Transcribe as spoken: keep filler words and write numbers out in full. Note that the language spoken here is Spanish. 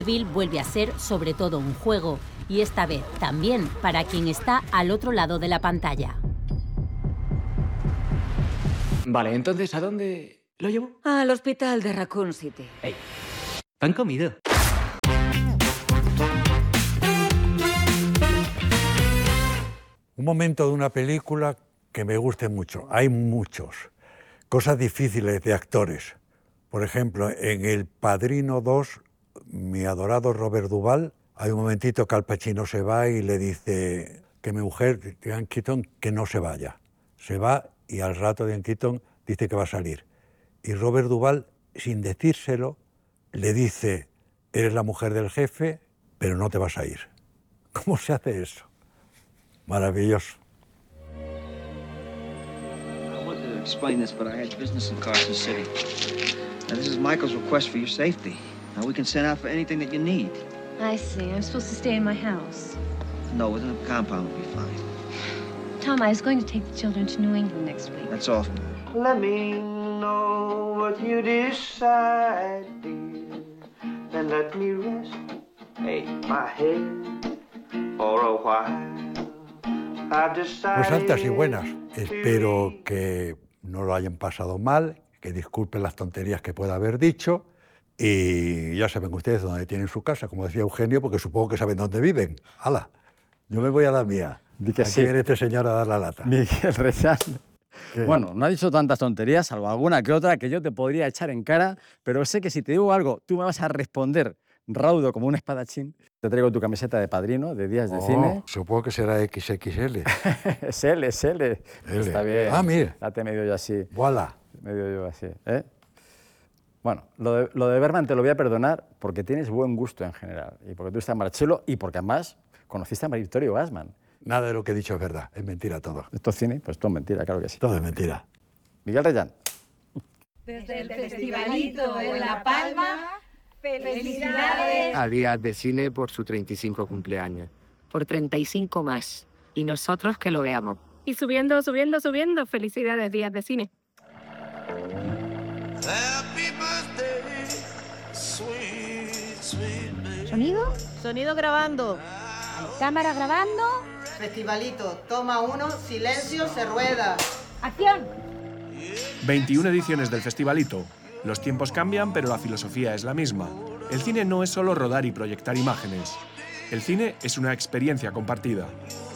Bill vuelve a ser sobre todo un juego, y esta vez también para quien está al otro lado de la pantalla. Vale, entonces, ¿a dónde lo llevo? Al hospital de Raccoon City. Hey, ¿han comido? Un momento de una película que me guste mucho. Hay muchos. Cosas difíciles de actores. Por ejemplo, en El Padrino dos, mi adorado Robert Duvall, hay un momentito que Al Pacino se va y le dice que mi mujer, Diane Keaton, que no se vaya. Se va y al rato Diane Keaton dice que va a salir. Y Robert Duvall, sin decírselo, le dice, eres la mujer del jefe, pero no te vas a ir. ¿Cómo se hace eso? Maravilloso. I wanted to explain this, but I had business in Carson City. Now, this is Michael's request for your safety. Now, we can send out for anything that you need. I see. I'm supposed to stay in my house. No, within the compound will be fine. Tom, I was going to take the children to New England next week. That's off now. Let me know what you decide, dear, and let me rest hey, my head for a while. Pues altas y buenas. Espero que no lo hayan pasado mal, que disculpen las tonterías que pueda haber dicho. Y ya saben ustedes dónde tienen su casa, como decía Eugenio, porque supongo que saben dónde viven. ¡Hala! Yo me voy a la mía. Di que Aquí sí. viene este señor a dar la lata. Miguel Reyán. ¿Qué? Bueno, no ha dicho tantas tonterías, salvo alguna que otra que yo te podría echar en cara, pero sé que si te digo algo, tú me vas a responder raudo como un espadachín. Te traigo tu camiseta de Padrino, de Días de Oh, Cine. supongo que será equis equis ele. Es L, es L. L. Está bien. Ah, mira. Date medio yo así. Voilà. Medio yo así, ¿eh? Bueno, lo de, lo de Bergman te lo voy a perdonar porque tienes buen gusto en general. Y porque tú estás en Marcello y porque además conociste a María Victoria Gassman. Nada de lo que he dicho es verdad, es mentira todo. ¿Esto es cine? Pues todo es mentira, claro que sí. Todo es mentira. Miguel Reyán. Desde el Festivalito en La Palma, felicidades a Días de Cine por su treinta y cinco cumpleaños. Por treinta y cinco más. Y nosotros que lo veamos. Y subiendo, subiendo, subiendo. Felicidades, Días de Cine. ¿Sonido? Sonido grabando. ¿Cámara grabando? Festivalito, toma uno, silencio, se rueda. ¡Acción! veintiuna ediciones del Festivalito. Los tiempos cambian, pero la filosofía es la misma. El cine no es solo rodar y proyectar imágenes. El cine es una experiencia compartida.